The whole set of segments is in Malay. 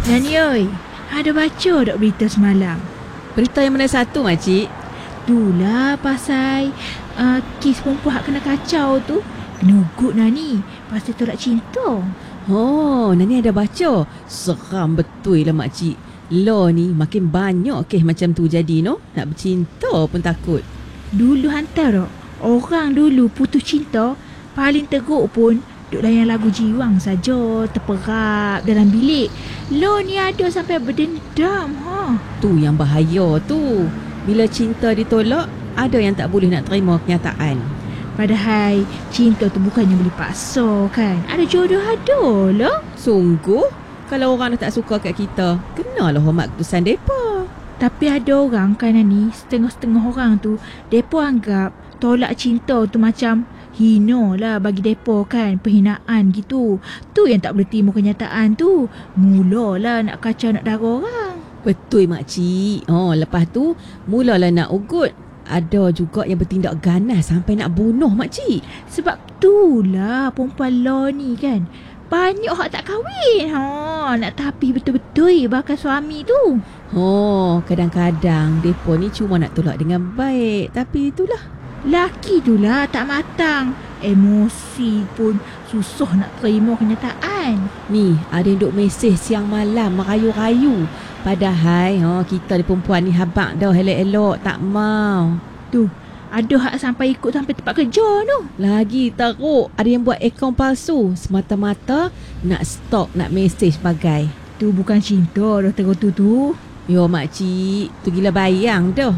Nani oi, ada baca tak berita semalam? Berita yang mana satu, makcik? Itulah pasal kes perempuan hak kena kacau tu. Kena ugut Nani pasal tolak cinta. Oh, Nani ada baca. Seram betul lah makcik. Law ni makin banyak kes macam tu jadi, no? Nak bercinta pun takut. Dulu hantar tak, orang dulu putus cinta paling teruk pun duk layan lagu jiwang saja, terperap dalam bilik. Lo ni ada sampai berdendam. Tu yang bahaya tu. Bila cinta ditolak, ada yang tak boleh nak terima kenyataan. Padahal cinta tu bukannya boleh paksa kan. Ada jodoh ada lah. Sungguh? Kalau orang dah tak suka kat kita, kenalah hormat keputusan mereka. Tapi ada orang kan ni, setengah-setengah orang tu, mereka anggap tolak cinta tu macam hina lah bagi mereka kan. Perhinaan gitu. Tu yang tak boleh terima kenyataan tu. Mulalah nak kacau nak darah orang. Betul makcik. Lepas tu mulalah nak ugut. Ada juga yang bertindak ganas sampai nak bunuh makcik. Sebab tu lah perempuan law ni kan, banyak hak tak kahwin. Nak tapi betul-betul bakal suami tu. Kadang-kadang mereka ni cuma nak tolak dengan baik. Tapi itulah, laki tu lah tak matang. Emosi pun susah nak terima kenyataan. Ni ada yang duk mesej siang malam merayu-rayu. Padahal kita ni perempuan ni habaq dah elok-elok tak mau. Tu ada hak sampai ikut sampai tempat kerja tu. Lagi teruk, ada yang buat akaun palsu semata-mata nak stalk, nak mesej bagai. Tu bukan cinta dah teruk tu. Yo makcik, tu gila bayang dah.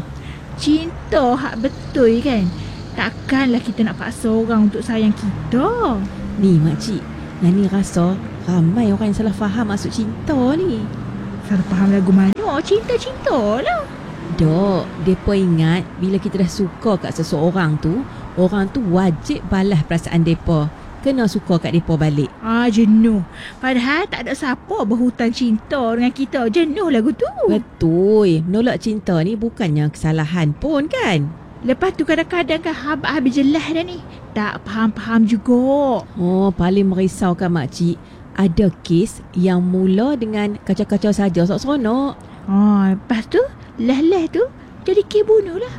Cinta hak betul kan. Takkanlah kita nak paksa orang untuk sayang kita. Ni makcik, Nani rasa ramai orang yang salah faham maksud cinta ni. Salah faham lagu mana? Cinta-cinta lah. Dok, mereka ingat bila kita dah suka kat seseorang tu, orang tu wajib balas perasaan mereka. Kena suka kat mereka balik. Jenuh. Padahal tak ada siapa berhutang cinta dengan kita. Jenuh lagu tu. Betul. Menolak cinta ni bukannya kesalahan pun kan? Lepas tu kadang-kadang kan habis jelas dah ni. Tak faham-faham juga. Paling merisaukan makcik, ada kes yang mula dengan kacau-kacau saja seronok. Lepas tu lah tu jadi kes bunuh lah.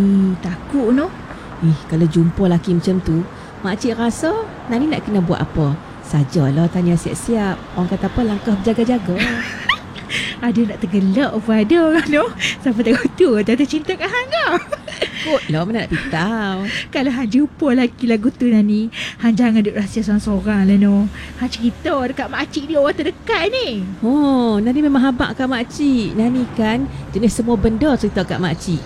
Takut no. Kalau jumpa lelaki macam tu, makcik rasa Nani nak kena buat apa? Sajalah tanya siap-siap. Orang kata apa, langkah berjaga-jaga. Ada nak tergelak apa ada orang no. Siapa tahu tu tak cinta kat hang kau. Kotlah mana nak pitau. Kalau hang jumpa lelaki lagu tu Nani, hang jangan duduk rahsia seorang-seorang lah no. Hang cerita dekat makcik dia orang terdekat ni. Nani memang habaq kat makcik. Nani kan jenis semua benda cerita kat makcik.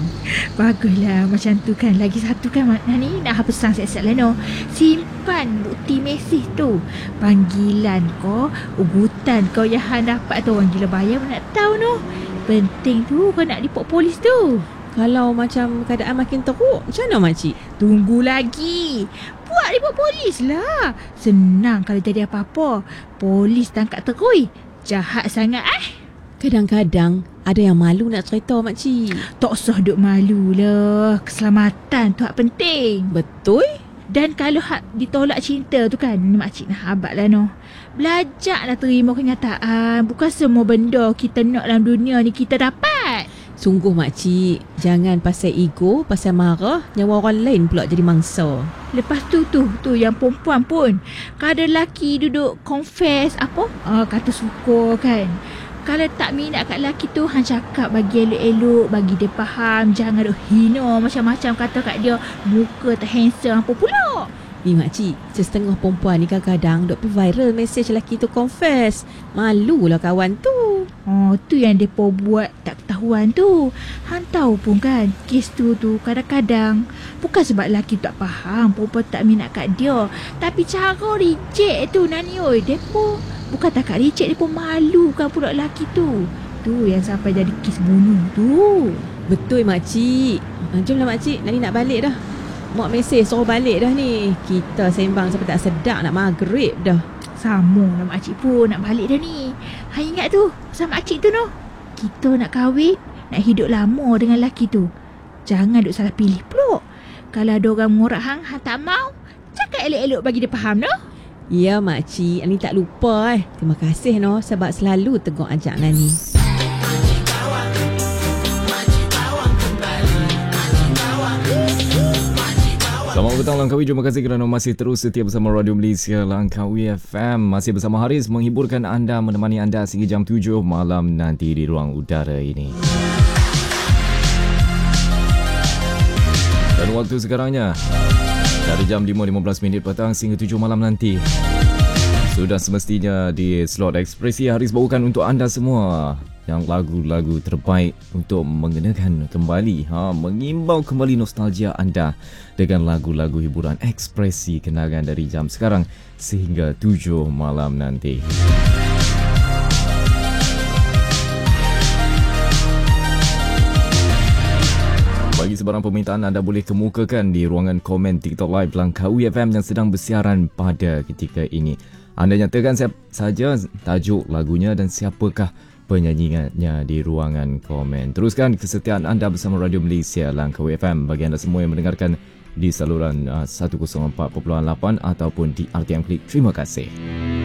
Baguslah macam tu kan. Lagi satu kan Nani nak pesan siap-siap lah no. Simpan bukti mesej tu. Panggilan kau, ugutan kau yang hang dapat tu, orang gila bayar pun nak tahu no. Penting tu kau nak report polis tu. Kalau macam keadaan makin teruk, macam mana makcik? Tunggu lagi. Buat report polis lah. Senang kalau jadi apa-apa. Polis tangkap terui. Jahat sangat Kadang-kadang ada yang malu nak cerita makcik. Tak usah duk malu lah. Keselamatan tu hak penting. Betul. Dan kalau hak ditolak cinta tu kan, makcik nak habaq lah no. Belajarlah terima kenyataan. Bukan semua benda kita nak dalam dunia ni kita dapat. Sungguh makcik, jangan pasal ego, pasal marah, nyawa orang lain pula jadi mangsa. Lepas tu yang perempuan pun, kalau lelaki duduk confess apa? Kata suka kan. Kalau tak minat kat lelaki tu, hang cakap bagi elok-elok, bagi dia faham. Jangan duk hina macam-macam kata kat dia. Muka tak handsome apa pula. Ni makcik, setengah perempuan ni kadang-kadang duk pergi viral mesej lelaki tu confess. Malulah kawan tu. Tu yang mereka buat tak ketahuan tu. Hang tahu pun kan, kes tu kadang-kadang bukan sebab lelaki tak faham, perempuan tak minat kat dia. Tapi cara reject tu Nani oi, mereka bukan takat reject, mereka malu kan pula lelaki tu. Tu yang sampai jadi kes bunuh tu. Betul makcik. Jomlah makcik, Nani nak balik dah. Mak mesej suruh balik dah ni. Kita sembang sampai tak sedap nak maghrib dah. Sama lah makcik pun nak balik dah ni. Hang ingat tu pasal makcik tu no. Kita nak kahwin, nak hidup lama dengan lelaki tu. Jangan duk salah pilih pula. Kalau ada orang mengorak hang tak mau, cakap elok-elok bagi dia faham no. Ya makcik, Ani tak lupa Terima kasih no sebab selalu tegur ajak Nani. Selamat petang Langkawi, terima kasih kerana masih terus setia bersama Radio Malaysia Langkawi FM. Masih bersama Haris menghiburkan anda, menemani anda sehingga jam 7 malam nanti di ruang udara ini. Dan waktu sekarangnya dari jam 5.15 petang sehingga 7 malam nanti. Sudah semestinya di slot ekspresi Haris bawakan untuk anda semua yang lagu-lagu terbaik untuk mengenakan kembali, mengimbau kembali nostalgia anda dengan lagu-lagu hiburan ekspresi kenangan dari jam sekarang sehingga 7 malam nanti. Bagi sebarang permintaan, anda boleh kemukakan di ruangan komen TikTok Live Langkawi FM yang sedang bersiaran pada ketika ini. Anda nyatakan saja tajuk lagunya dan siapakah penyanyinya di ruangan komen. Teruskan kesetiaan anda bersama Radio Malaysia Langkawi FM bagi anda semua yang mendengarkan di saluran 104.8 ataupun di RTM Klik. Terima kasih.